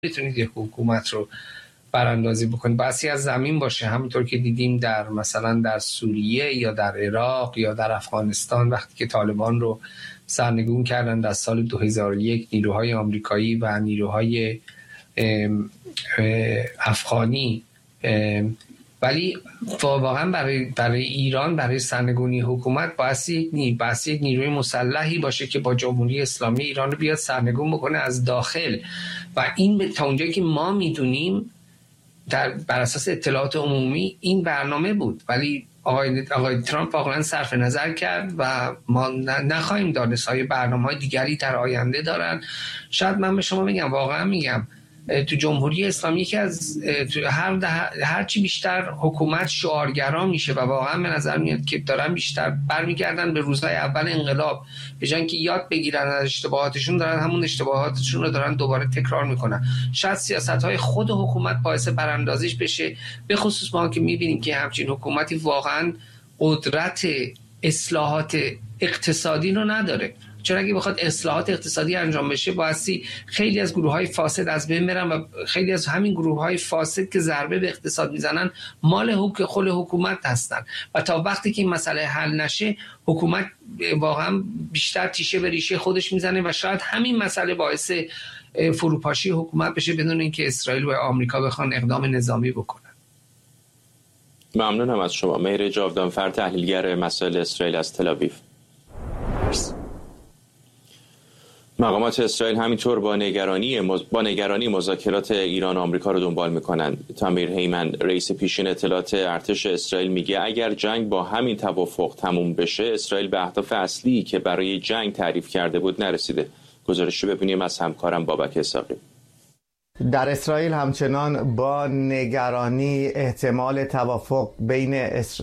میتونید یک حکومت رو براندازی بکنید. بحثی از زمین باشه، همونطور که دیدیم در مثلا در سوریه یا در عراق یا در افغانستان وقتی که طالبان رو سرنگون کردن در سال 2001 نیروهای آمریکایی و نیروهای افغانی. ولی واقعا برای ایران، برای سرنگونی حکومت باعث یک نیروی مسلحی باشه که با جمهوری اسلامی ایران رو بیاد سرنگون بکنه از داخل. و این تا اونجایی که ما میدونیم بر اساس اطلاعات عمومی این برنامه بود، ولی آقای ترامپ واقعا صرف نظر کرد و ما نخواهیم دانست های برنامه‌های دیگری در آینده دارن. شاید من به شما میگم، واقعا میگم، تو جمهوری اسلامی که از هر چی بیشتر حکومت شعارگرا میشه و واقعا به نظر میاد که دارن بیشتر برمیگردن به روزهای اول انقلاب، به جای اینکه یاد بگیرن از اشتباهاتشون دارن همون اشتباهاتشون رو دارن دوباره تکرار میکنن. شاید سیاست‌های خود حکومت باعث براندازیش بشه، به خصوص ما که میبینیم که همچین حکومتی واقعا قدرت اصلاحات اقتصادی رو نداره. چون اگه بخواد اصلاحات اقتصادی انجام بشه باعثی خیلی از گروه‌های فاسد از بین برن و خیلی از همین گروه‌های فاسد که ضربه به اقتصاد میزنن مال خود حکومت هستن و تا وقتی که این مسئله حل نشه حکومت واقعا بیشتر تیشه به ریشه خودش میزنه و شاید همین مسئله باعث فروپاشی حکومت بشه بدون اینکه اسرائیل و آمریکا بخوان اقدام نظامی بکنن. ممنونم از شما. مهر جاودانفر، تحلیلگر مسائل اسرائیل از تل‌آویو. مقامات اسرائیل همینطور با نگرانی مذاکرات ایران و آمریکا رو دنبال میکنند. تامیر هیمن، رئیس پیشین اطلاعات ارتش اسرائیل، میگه اگر جنگ با همین توافق تموم بشه، اسرائیل به اهداف اصلی که برای جنگ تعریف کرده بود نرسیده. گزارشی ببینیم از همکارم بابک اسحاقی. در اسرائیل همچنان با نگرانی احتمال توافق بین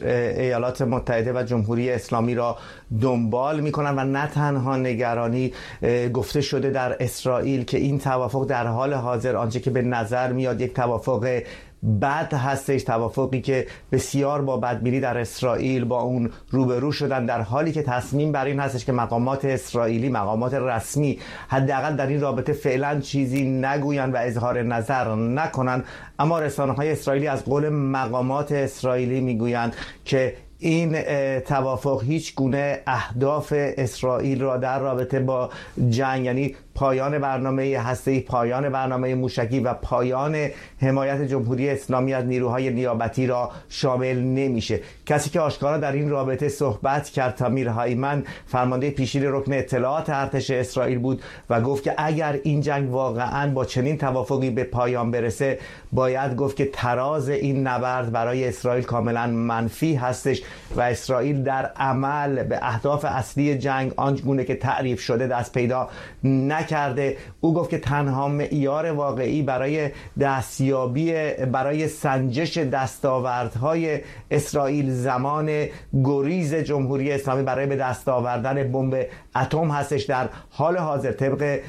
ایالات متحده و جمهوری اسلامی را دنبال می‌کنند و نه تنها نگرانی، گفته شده در اسرائیل که این توافق در حال حاضر آنچه که به نظر میاد یک توافق بد هستش، توافقی که بسیار با بدبینی در اسرائیل با اون روبرو شدن، در حالی که تصمیم بر این هستش که مقامات اسرائیلی، مقامات رسمی حداقل در این رابطه فعلا چیزی نگویند و اظهار نظر نکنند. اما رسانه‌های اسرائیلی از قول مقامات اسرائیلی میگویند که این توافق هیچ گونه اهداف اسرائیل را در رابطه با جنگ، یعنی پایان برنامه هسته‌ای، پایان برنامه موشکی و پایان حمایت جمهوری اسلامی از نیروهای نیابتی را شامل نمیشه. کسی که آشکارا در این رابطه صحبت کرد تامیر هایمن، فرمانده پیشین رکن اطلاعات ارتش اسرائیل بود و گفت که اگر این جنگ واقعا با چنین توافقی به پایان برسه، باید گفت که تراز این نبرد برای اسرائیل کاملا منفی هستش و اسرائیل در عمل به اهداف اصلی جنگ آنگونه که تعریف شده دست پیدا نکرده. او گفت که تنها معیار واقعی برای دستیابی، برای سنجش دستاوردهای اسرائیل زمان گریز جمهوری اسلامی برای به دست آوردن بمب اتم هستش. در حال حاضر طبق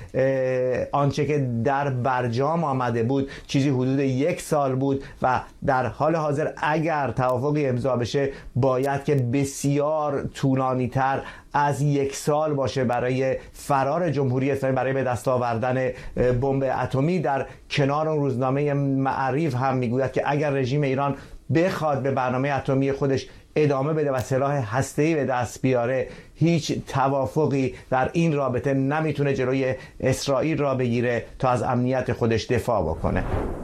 آنچه که در برجام آمده بود چیزی حدود 1 سال بود و در حال حاضر اگر توافقی امضا بشه باید که بسیار طولانی تر از 1 سال باشه برای فرار جمهوری اسلامی برای به دست آوردن بمب اتمی. در کنار اون روزنامه معریف هم میگوید که اگر رژیم ایران بخواد به برنامه اتمی خودش ادامه بده و سلاح هسته‌ای به دست بیاره، هیچ توافقی در این رابطه نمیتونه جلوی اسرائیل را بگیره تا از امنیت خودش دفاع بکنه.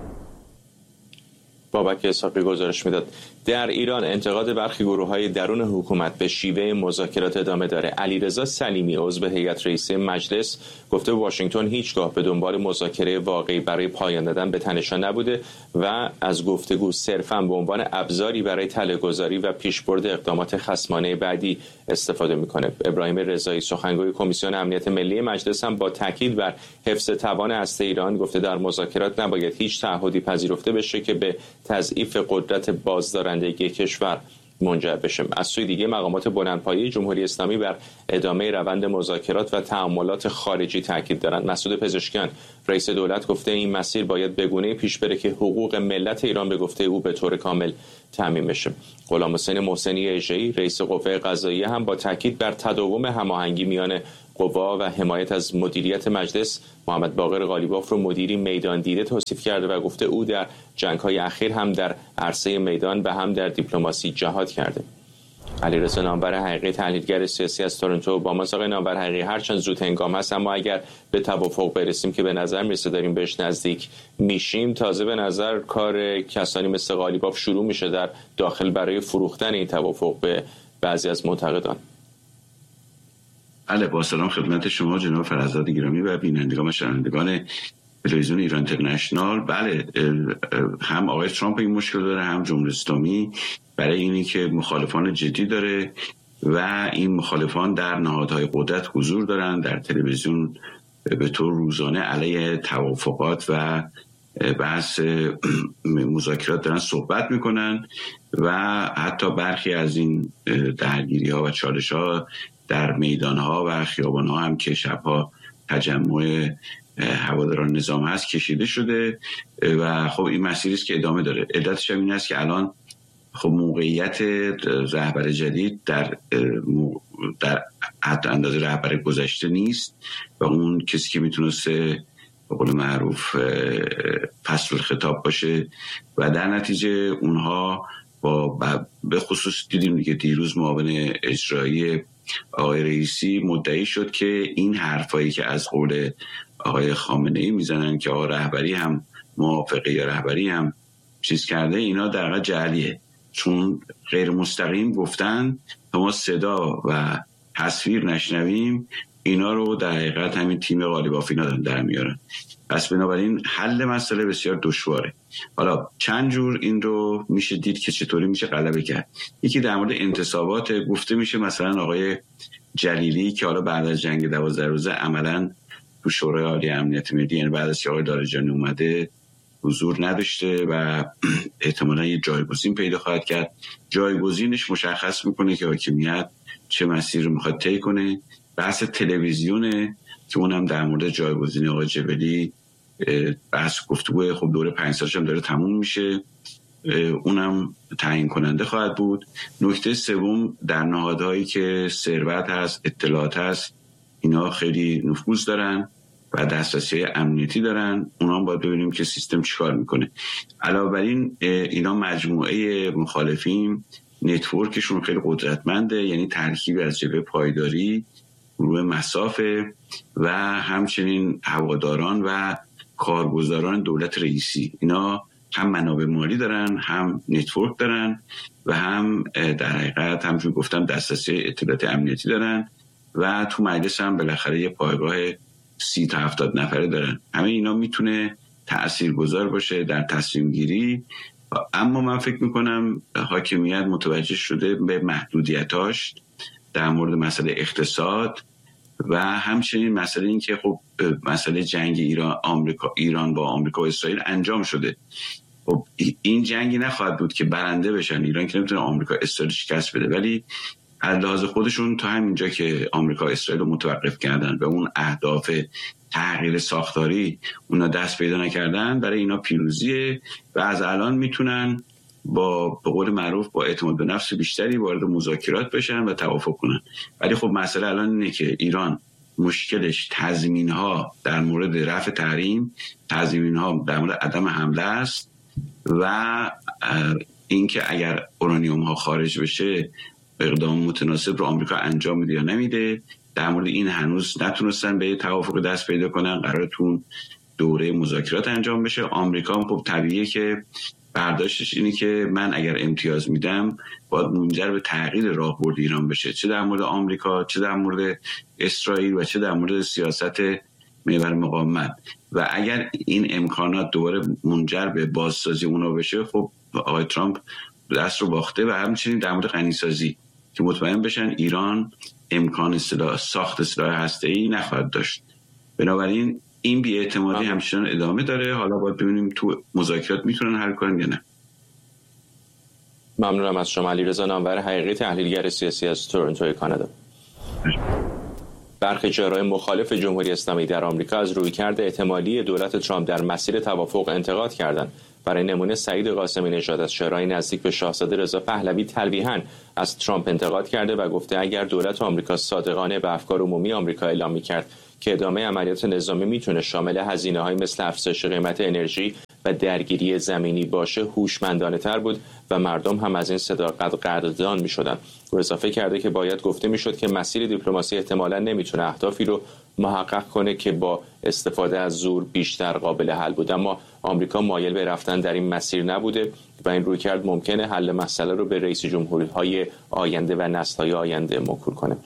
بابک اسحاقی گزارش میداد. در ایران انتقاد برخی گروه‌های درون حکومت به شیوه مذاکرات ادامه داره. علیرضا سلیمی، عضو هیئت رئیسه مجلس، گفته واشنگتن هیچگاه به دنبال مذاکره واقعی برای پایان دادن به تنش‌ها نبوده و از گفتگو صرفاً به عنوان ابزاری برای تله‌گذاری و پیشبرد اقدامات خصمانه بعدی استفاده میکنه. ابراهیم رضایی، سخنگوی کمیسیون امنیت ملی مجلس، هم با تاکید بر حفظ توان هسته ایران گفته در مذاکرات نباید هیچ تعهدی پذیرفته بشه که به تضعیف قدرت بازدارندگی کشور منجر بشه. از سوی دیگه مقامات بلندپایه جمهوری اسلامی بر ادامه روند مذاکرات و تعاملات خارجی تاکید دارند. مسعود پزشکیان، رئیس دولت، گفته این مسیر باید به گونه‌ای پیش بره که حقوق ملت ایران به گفته او به طور کامل تامین بشه. غلام حسین محسنی اژه‌ای، رئیس قوه قضاییه، هم با تاکید بر تداوم هماهنگی میان قوا و حمایت از مدیریت مجلس، محمد باقر قالیباف رو مدیری میدان دیده توصیف کرده و گفته او در جنگ‌های اخیر هم در عرصه میدان و هم در دیپلماسی جهاد کرده. علیرضا نامور حقیقی، تحلیلگر سیاسی از تورنتو، با ما. آقای نامور حقیقی، هرچند زود هنگام هست اما اگر به توافق برسیم که به نظر میرسه داریم بهش نزدیک میشیم، تازه به نظر کار کسانی مثل قالیباف شروع میشه در داخل برای فروختن این توافق به بعضی از معتقدان. بله، با سلام خدمت شما جناب فرزاد گرامی و بینندگان و شنوندگان تلویزیون ایران اینترنشنال. بله، هم آقای ترامپ این مشکل داره، هم جمهوری اسلامی، برای اینی که مخالفان جدی داره و این مخالفان در نهادهای قدرت حضور دارن، در تلویزیون به طور روزانه علیه توافقات و بحث مذاکرات دارن صحبت میکنن و حتی برخی از این درگیری ها و چالش ها در میدان ها و خیابان ها هم که شبها تجمع هواداران نظام هست کشیده شده و خب این مسیری است که ادامه داره. علتش هم این است که الان خب موقعیت رهبر جدید در حتی اندازه رهبر گذشته نیست و اون کسی که میتونسته به قول معروف فصل خطاب باشه و در نتیجه اونها به خصوص دیدیم که دیروز معاون اجرایی آقای رئیسی مدعی شد که این حرفایی که از قول آقای خامنه‌ای میزنن که آقا رهبری هم موافقه یا رهبری هم چیز کرده، اینا در واقع جعلیه، چون غیر مستقیم گفتن تا ما صدا و تصویر نشنویم. اینا رو در حقیقت همین تیم قالیباف اینا در میارن. پس بنابراین حل مسئله بسیار دشواره. حالا چند جور این رو میشه دید که چطوری میشه غلبه کرد. یکی در مورد انتصابات گفته میشه، مثلا آقای جلیلی که حالا بعد از جنگ 12 روزه عملاً تو شورای عالی امنیت ملی، یعنی بعد از که آقای لاریجانی اومده، حضور نداشته و احتمالاً یه جایگزین پیدا خواهد کرد. جایگزینش مشخص میکنه که حاکمیت چه مسیر رو میخواد طی کنه. بحث تلویزیونه که اونم در مورد جایگزین آقای جبلی بحث گفتگوه، خب دوره 5 سالش هم داره تموم میشه، اونم تعیین کننده خواهد بود. نکته سوم در نهادهایی که ثروت هست، اطلاعات هست، اینا خیلی نفوذ دارن و دسترسی امنیتی دارن، اونا هم باید ببینیم که سیستم چیکار میکنه. علاوه بر این اینا مجموعه مخالفین نتورکشون خیلی قدرتمنده، یعنی ترکیبی از جبهه پایداری، گروه مسافه و همچنین هواداران و کارگزاران دولت رئیسی. اینا هم منابع مالی دارن، هم نتورک دارن و هم در حقیقت همچون گفتم دسترسی اطلاعات امنیتی دارن و تو مجلس هم بالاخره یه پایگاه 30 تا 70 نفره دارن. همه اینا میتونه تاثیرگذار باشه در تصمیم گیری، اما من فکر میکنم حاکمیت متوجه شده به محدودیتاش در مورد مسئله اقتصاد و همچنین مسئله این که خب مسئله جنگ ایران با آمریکا و اسرائیل انجام شده. خب این جنگی نخواهد بود که برنده بشن، ایران که نمیتونه آمریکا اسرائیل شکست بده، ولی از لحاظ خودشون تا همینجا که آمریکا اسرائیل رو متوقف کردن و اون اهداف تغییر ساختاری اونا دست پیدا نکردن، برای اینا پیروزیه و از الان میتونن با به قول معروف با اعتماد به نفس بیشتری وارد مذاکرات بشن و توافق کنن. ولی خب مسئله الان اینه که ایران مشکلش تضمین‌ها در مورد رفع تحریم، تضمین‌ها در مورد عدم حمله است و اینکه اگر اورانیوم ها خارج بشه اقدام متناسب رو آمریکا انجام میده یا نمیده. در مورد این هنوز نتونستن به توافق دست پیدا کنن، قراره تو دوره مذاکرات انجام بشه. آمریکا هم خب طبیعیه که برداشتش اینه که من اگر امتیاز میدم باید منجر به تغییر راهبرد ایران بشه، چه در مورد آمریکا، چه در مورد اسرائیل و چه در مورد سیاست محور مقاومت. و اگر این امکانات دوباره منجر به بازسازی اونا بشه، خب آقای ترامپ دست رو باخته. و همچنین در مورد غنیسازی که مطمئن بشن ایران امکان ساخت سلاح هسته‌ای نخواهد داشت. بنابراین این بی‌اعتمادی همچنان ادامه داره. حالا باید ببینیم تو مذاکرات میتونن حل کنن یا نه. ممنونم از شما. علیرضا نامور حقیقی، تحلیلگر سیاسی از تورنتو، کانادا. برخی جرای مخالف جمهوری اسلامی در آمریکا از رویکرد احتمالی دولت ترامپ در مسیر توافق انتقاد کردند برای نمونه سعید قاسمی نژاد از شهرهای نزدیک به شاهزاده رضا پهلوی تلویحاً از ترامپ انتقاد کرده و گفته اگر دولت آمریکا صادقانه به افکار عمومی آمریکا اعلام می‌کرد که ادامه عملیات نظامی میتونه شامل هزینه‌های مثل افزایش قیمت انرژی و درگیری زمینی باشه، هوشمندانه‌تر بود و مردم هم از این صداقت قدردان می‌شدن. او اضافه کرده که باید گفته میشد که مسیر دیپلماسی احتمالاً نمیتونه اهدافی رو محقق کنه که با استفاده از زور بیشتر قابل حل بود، اما آمریکا مایل به رفتن در این مسیر نبوده و این رویکرد ممکنه حل مسئله رو به رئیس جمهوری‌های آینده و نسل‌های آینده موکول کنه.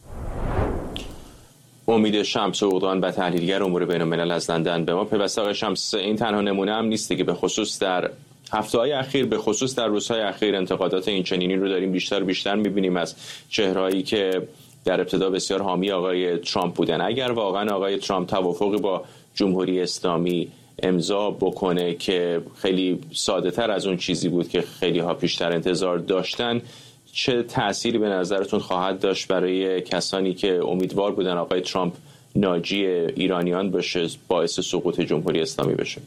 امید شمس عقدان و تحلیلگر امور بین‌الملل از لندن به ما پیوسته. آقای شمس، این تنها نمونه هم نیست که به خصوص در هفته‌های اخیر، به خصوص در روزهای اخیر انتقادات این چنینی رو داریم بیشتر و بیشتر می‌بینیم از چهرهایی که در ابتدا بسیار حامی آقای ترامپ بودن. اگر واقعا آقای ترامپ توافقی با جمهوری اسلامی امضا بکنه که خیلی ساده‌تر از اون چیزی بود که خیلی ها پیشتر انتظار داشتن، چه تأثیری به نظرتون خواهد داشت برای کسانی که امیدوار بودن آقای ترامپ ناجی ایرانیان بشه، باعث سقوط جمهوری اسلامی بشه؟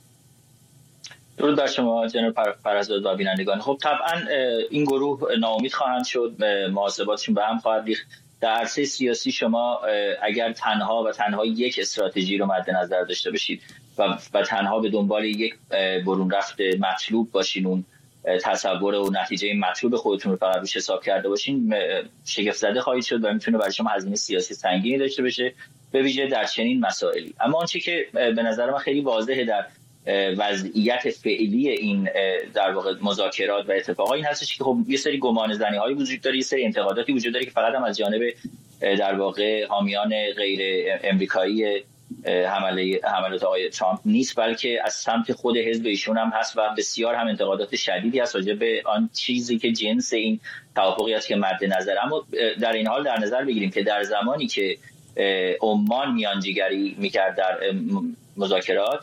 درود بر شما جناب فرزاد و بینندگان. خب طبعا این گروه ناامید خواهند شد، محاسباتشون به هم خواهد ریخت. در عرصه سیاسی شما اگر تنها یک استراتژی رو مد نظر داشته باشید و تنها به دنبال یک برون رفت مطلوب باشین، اون تصور و نتیجه مطلوب خودتون رو فقط روش حساب کرده باشین، شگفت زده خواهید شد و میتونه برای شما هزینه سیاسی سنگینی داشته باشه، به ویژه در چنین مسائلی. اما آنچه که به نظر من خیلی واضحه در وضعیت فعلی این در واقع مذاکرات و اتفاقات این هستش که خب یه سری گمانه‌زنی‌هایی وجود داره، یه سری انتقاداتی وجود داره که فقط هم از جانب در واقع حامیان غیر امریکایی حملات آقای ترامپ نیست، بلکه از سمت خود حزب ایشون هم هست و بسیار هم انتقادات شدیدی هست راجع به آن چیزی که جنس این توافقی است که مد نظر. اما در این حال در نظر بگیریم که در زمانی که عمان میانجیگری میکرد در مذاکرات،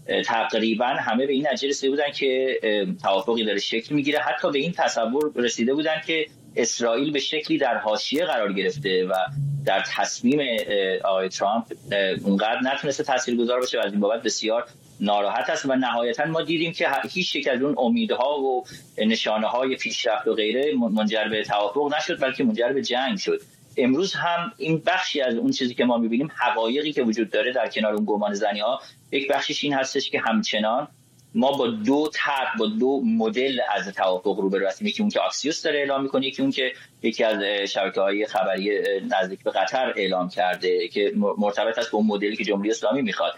تقریبا همه به این نتیجه رسیده بودن که توافقی داره شکل میگیره. حتی به این تصور رسیده بودن که اسرائیل به شکلی در حاشیه قرار گرفته و در تصمیم آقای ترامپ اونقدر نتونسته تاثیرگذار باشه و از این بابت بسیار ناراحت است. و نهایتا ما دیدیم که هیچ یک از اون امیدها و نشانه‌های پیشرفت و غیره منجر به توافق نشد، بلکه منجر به جنگ شد. امروز هم این بخشی از اون چیزی که ما می‌بینیم، حقایقی که وجود داره در کنار اون گمانه‌زنی‌ها، یک بخشش این هستش که همچنان ما با دو طرح، با دو مدل از توافق روبرو هستیم. یکی اون که آکسیوس داره اعلام می‌کنه، یکی اون که یکی از شبکه‌های خبری نزدیک به قطر اعلام کرده که مرتبط است با اون مدلی که جمهوری اسلامی می‌خواد.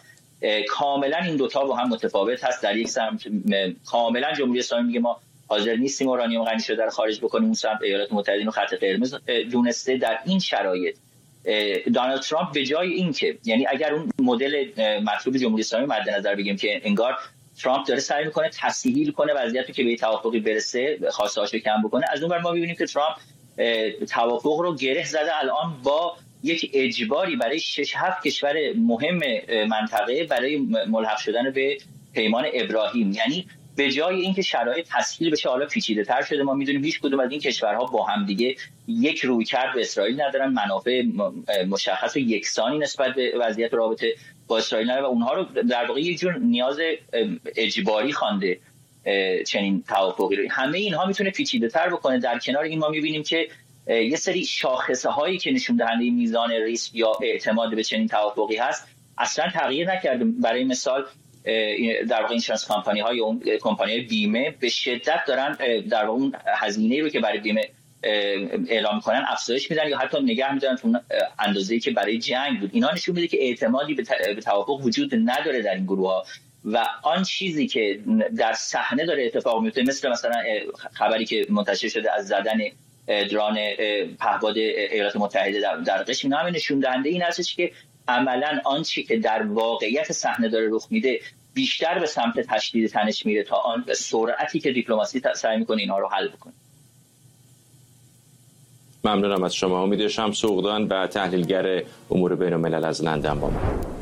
کاملا این دوتا با هم متفاوت هست. در یک سمت کاملا جمهوری اسلامی میگه ما حاضر نیستیم اورانیوم غنی شده رو خارج بکنیم، اون سمت ایالات متحده اینو خط قرمز دونسته. در این شرایط دونالد ترامپ به جای اینکه، یعنی اگر اون مدل مطلوب جمهوری اسلامی مد نظر بگیریم که انگار ترامپ داره سعی میکنه تسهیل کنه وضعیتی که به توافقی برسه، خواسته‌هاشو کم بکنه، از اون ور ما می‌بینیم که ترامپ توافق رو گره زده الان با یک اجباری برای 6-7 کشور مهم منطقه برای ملحق شدن به پیمان ابراهیم. یعنی به جای اینکه شرایط تسهیل بشه، حالا پیچیده‌تر شده. ما می‌دونیم هیچ کدوم از این کشورها با هم دیگه یک رویکرد به اسرائیل ندارن، منافع مشخص و یکسانی نسبت به وضعیت رابطه با اسرائیل ندارن و اونها رو در واقع یک جور نیاز اجباری خوانده چنین توافقی رو. همه اینها میتونه پیچیده‌تر بکنه. در کنار این ما می‌بینیم که یه سری شاخصه‌هایی که نشون دهنده میزان ریسک یا اعتماد به چنین توافقی هست اصلا تغییر نکرده. برای مثال در واقع اینشورنس کمپانی های اون کمپانی بیمه به شدت دارن در واقع اون هزینه‌ای رو که برای بیمه اعلام می‌کنن افزایش میدن یا حتی نگه می‌دارن اون اندازه‌ای که برای جنگ بود. اینا نشون میده که اعتمادی به توافق وجود نداره در این گروه‌ها و آن چیزی که در صحنه داره اتفاق میفته، مثلا خبری که منتشر شده از زدن درون پهپاد ایالات متحده در قشم، اینا هم نشون دهنده این هستش که عملاً آنچه که در واقعیت صحنه داره رخ میده بیشتر به سمت تشدید تنش میره تا آن به سرعتی که دیپلماسی سعی میکنه اینها رو حل بکنه. ممنونم از شما. امید شمس عقدان و تحلیلگر امور بین‌الملل از لندن با ما.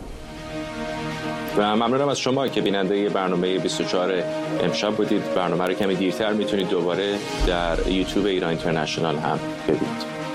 و ممنونم از شما که بیننده برنامه 24 امشب بودید. برنامه رو کمی دیرتر میتونید دوباره در یوتیوب ایران اینترنشنال هم ببینید.